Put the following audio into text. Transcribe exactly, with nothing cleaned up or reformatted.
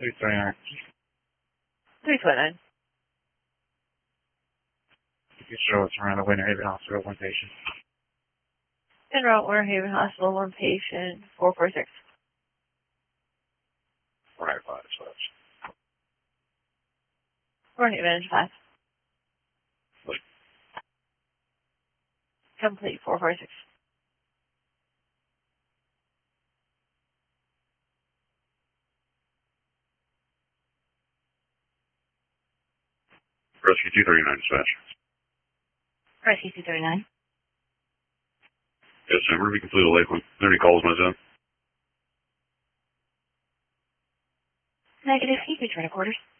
three twenty-nine. three twenty-nine. You can show us around the Winter Haven Hospital, one patient. En route, Winter Haven Hospital, one patient, four four six. Right, five, such. Winter Haven, five. Wait. Complete, four four six. Rescue two thirty-nine, dispatch. Rescue two thirty-nine. Yes, sir. Ruby complete a Lakeland. Are there any calls, my son? Negative, can you reach quarters?